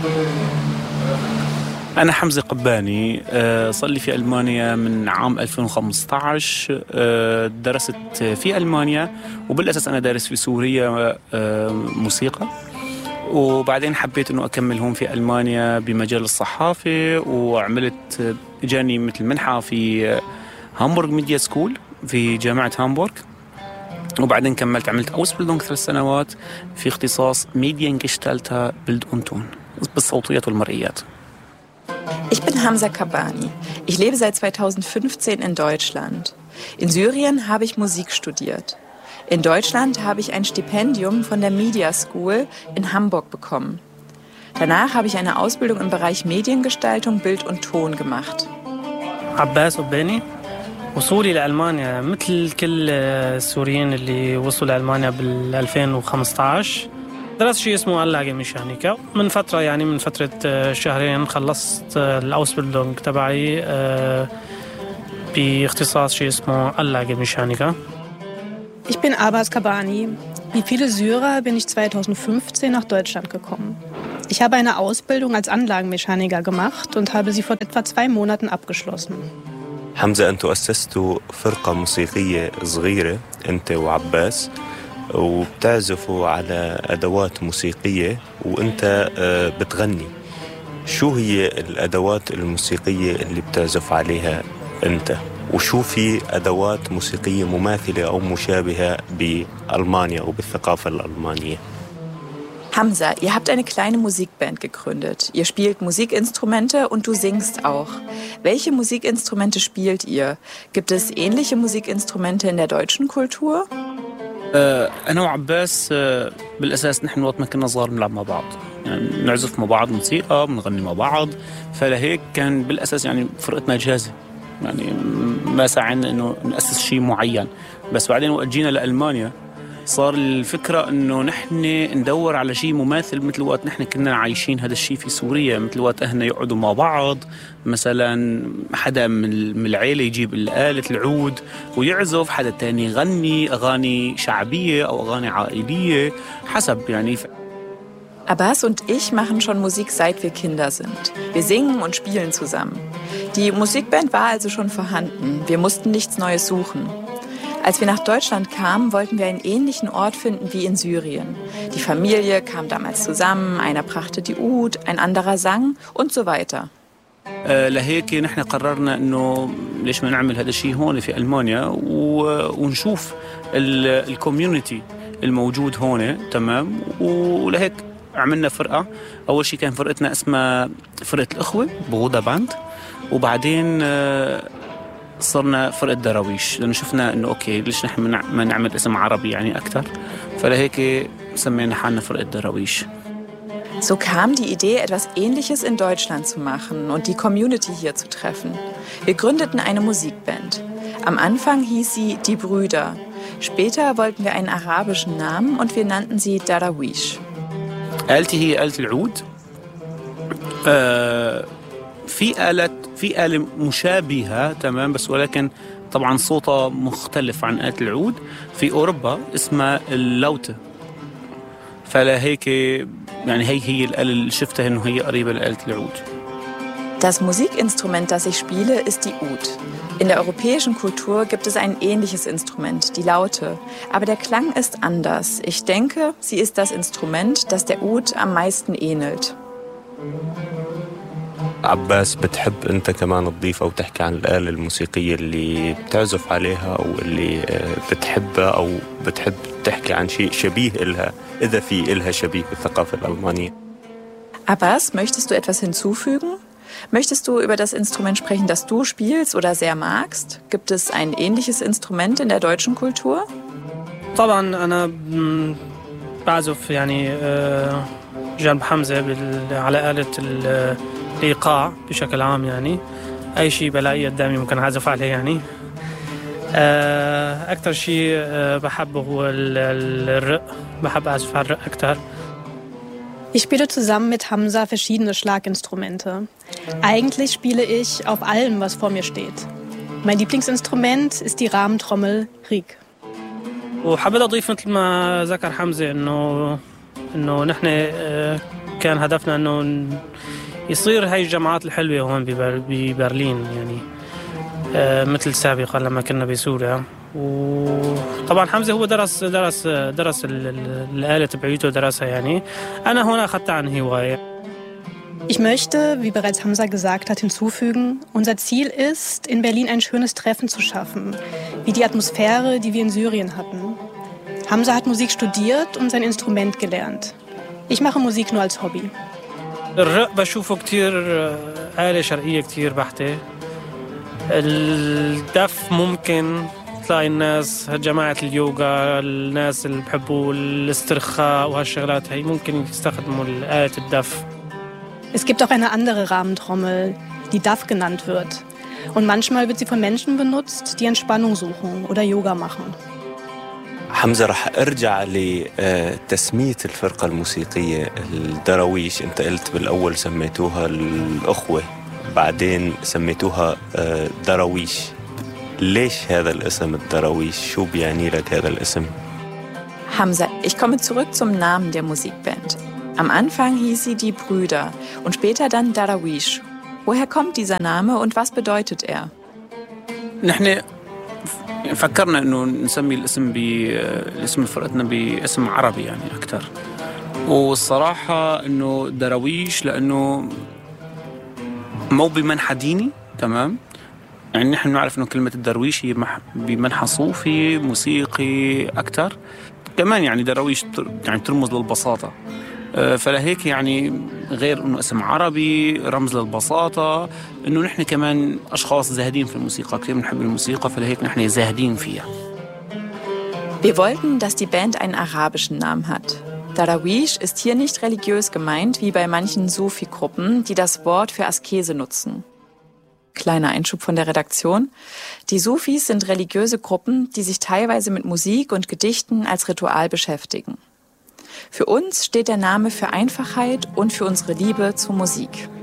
أنا حمزة قباني، صار لي في ألمانيا من عام 2015. درست في ألمانيا، وبالأساس أنا دارس في سوريا موسيقى، وبعدين حبيت أنه أكمل هون في ألمانيا بمجال الصحافة، وعملت جاني مثل منحة في هامبورغ ميديا سكول في جامعة هامبورغ، وبعدين عملت أوسبيلدونغ 3 سنوات في اختصاص Mediengestalter Bild und Ton بالصوتيات والمرئيات. Ich bin Hamza Kabani. Ich lebe seit 2015 in Deutschland. In Syrien habe ich Musik studiert. In Deutschland habe ich ein Stipendium von der Media School in Hamburg bekommen. Danach habe ich eine Ausbildung im Bereich Mediengestaltung, Bild und Ton gemacht. عباس قباني. وصولي لألمانيا مثل كل السوريين اللي وصلوا لألمانيا بال 2015 درست شيء اسمه أنلاجه ميشانيكا. من فترة شهرين خلصت الأوسبيلدونغ تبعي باختصاص شيء اسمه أنلاجه ميشانيكا. Ich bin Abbas Kabani. Wie viele Syrer bin ich 2015 nach Deutschland gekommen. Ich habe eine Ausbildung als Anlagenmechaniker gemacht und habe sie vor etwa 2 Monaten abgeschlossen. حمزة، أنتوا أسستوا فرقة موسيقية صغيرة أنت وعباس، وبتعزفوا على أدوات موسيقية وأنت بتغني. شو هي الأدوات الموسيقية اللي بتعزف عليها أنت؟ وشو في أدوات موسيقية مماثلة أو مشابهة بألمانيا أو بالثقافة الألمانية؟ Hamza, ihr habt eine kleine Musikband gegründet. Ihr spielt Musikinstrumente und du singst auch. Welche Musikinstrumente spielt ihr? Gibt es ähnliche Musikinstrumente in der deutschen Kultur? أنا وعباس بالأساس نحن وقت ما كنا صغار بنلعب مع بعض، يعني نعزف مع بعض موسيقى، بنغني مع بعض، فلهيك كان بالأساس يعني فرقتنا جاهزة، يعني ما سعينا إنه نأسس شيء معين. بس بعدين وقت جينا لألمانيا صار الفكرة إنه نحن ندور على شيء مماثل مثل وقت نحن كنا عايشين هذا الشيء في سوريا، مثل وقت أهلنا يقعدوا مع بعض، مثلا حدا من العيلة يجيب آلة العود ويعزف، حدا تاني يغني أغاني شعبية أو أغاني عائلية حسب يعني. Abbas und ich machen schon Musik, seit wir Kinder sind. Wir singen und spielen zusammen. Die Musikband war also schon vorhanden. Wir mussten nichts Neues suchen. Als wir nach Deutschland kamen, wollten wir einen ähnlichen Ort finden wie in Syrien. Die Familie kam damals zusammen, einer brachte die Oud, ein anderer sang und so weiter. لهيك نحن قررنا إنه ليش ما نعمل هذا الشيء هون في ألمانيا ونشوف الكوميونيتي الموجود هون، تمام. ولهيك عملنا فرقة. أول شيء كان فرقتنا اسمها فرقة الأخوة بغودا باند، وبعدين صرنا فرقة دراويش، لأنه شفنا إنه أوكي ليش نحن ما نعمل اسم عربي يعني أكثر، فلهيك سمينا حالنا فرقة دراويش. So kam die Idee, etwas Ähnliches in Deutschland zu machen und die Community hier zu treffen. Wir gründeten eine Musikband. Am Anfang hieß sie Die Brüder. Später wollten wir einen arabischen Namen und wir nannten sie Darawish. آلتي هي آلة العود. في آلة مشابهة تمام، بس ولكن طبعا صوتها مختلف عن آلة العود في أوروبا، اسمها اللوتة. فلا هيك يعني هي الآلة اللي شفتها إنه هي قريبة لآلة العود. Das Musikinstrument, das ich spiele, ist die Oud. In der europäischen Kultur gibt es ein ähnliches Instrument, die Laute. Aber der Klang ist anders. Ich denke, sie ist das Instrument, das der Oud am meisten ähnelt. عباس، بتحب أنت كمان تضيف أو تحكي عن الآلة الموسيقية اللي بتعزف عليها أو اللي بتحبها، أو بتحب تحكي عن شيء شبيه إلها إذا في إلها شبيه بالثقافة الألمانية؟ Abbas, möchtest du etwas hinzufügen? Möchtest du über das Instrument sprechen, das du spielst oder sehr magst? Gibt es ein ähnliches Instrument in der deutschen Kultur? طبعا أنا بعزف يعني جنب حمزة على آلة الإيقاع بشكل عام، يعني أي شيء بلاقيه قدامي ممكن أعزف عليه يعني. أكثر شيء بحبه هو الرق، بحب أعزف على الرق أكثر. Ich spiele zusammen mit Hamza verschiedene Schlaginstrumente. Eigentlich spiele ich auf allem, was vor mir steht. Mein Lieblingsinstrument ist die Rahmentrommel Riek. وحبيت أضيف مثل ما ذكر حمزة إنه نحن كان هدفنا إنه يصير هاي الجامعات الحلوة هون ببرلين يعني مثل سابقا لما كنا بسوريا. وطبعا حمزة هو درس الآلة تبعيته درسها يعني. أنا هنا أخذتها عن هواية. Ich möchte, wie bereits Hamza gesagt hat, hinzufügen, unser Ziel ist, in Berlin ein schönes Treffen zu schaffen, wie die Atmosphäre, die wir in Syrien hatten. Hamza hat Musik studiert und sein Instrument gelernt. Ich mache Musik nur als Hobby. الرق بشوفه كتير آلة شرقية كتير بحتة. الدف ممكن تلاقي الناس جماعة اليوغا الناس اللي بحبوا الاسترخاء وهالشغلات هي ممكن يستخدموا آلة الدف. Es gibt auch eine andere Rahmentrommel, die DAF genannt wird. Und manchmal wird sie von Menschen benutzt, die Entspannung suchen oder Yoga machen. حمزة رح أرجع لتسمية الفرقة الموسيقية الدراويش. أنت قلت بالأول سميتوها الأخوة بعدين سميتوها دراويش. ليش هذا الاسم الدراويش؟ شو بيعني لك هذا الاسم؟ Hamza, ich komme zurück zum Namen der Musikband. Am Anfang hieß sie die Brüder und später dann Darawish. Woher kommt dieser Name und was bedeutet er? نحن فكرنا انه نسمي الاسم فرقتنا باسم عربي يعني اكثر. والصراحه انه دراويش لانه مو بمنحى ديني تمام. يعني نحن نعرف انه كلمه الدرويش هي بمنحى صوفي موسيقي اكثر. كمان يعني دراويش يعني ترمز للبساطه. فلهيك يعني غير انه اسم عربي رمز للبساطه انه نحن كمان اشخاص زاهدين في الموسيقى كثير بنحب الموسيقى فلهيك نحن زاهدين فيها. Wir wollten, dass die Band einen arabischen Namen hat. Darawish ist hier nicht religiös gemeint, wie bei manchen Sufi-Gruppen, die das Wort für Askese nutzen. Kleiner Einschub von der Redaktion. Die Sufis sind religiöse Gruppen, die sich teilweise mit Musik und Gedichten als Ritual beschäftigen. Für uns steht der Name für Einfachheit und für unsere Liebe zur Musik.